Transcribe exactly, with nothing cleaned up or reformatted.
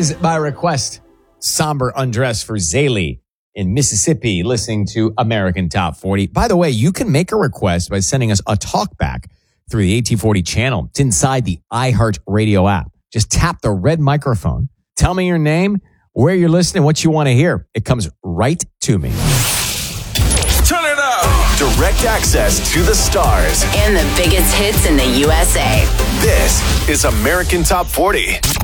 is my request. Somber undress for Zaylee in Mississippi, listening to American Top forty. By the way, you can make a request by sending us a talkback through the eighteen forty channel. It's inside the iHeartRadio app. Just tap the red microphone. Tell me your name, where you're listening, what you want to hear. It comes right to me. Turn it up. Direct access to the stars and the biggest hits in the U S A. This is American Top forty.